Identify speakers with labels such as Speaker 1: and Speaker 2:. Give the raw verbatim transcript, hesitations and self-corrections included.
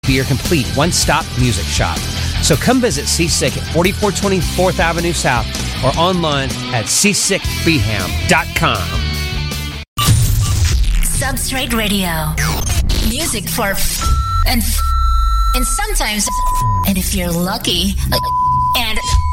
Speaker 1: be your complete one-stop music shop. So come visit Seasick at forty-four twenty-fourth Avenue South or online at seasick beham dot com.
Speaker 2: Substrate Radio. Music for f- and f- and sometimes, and if you're lucky, and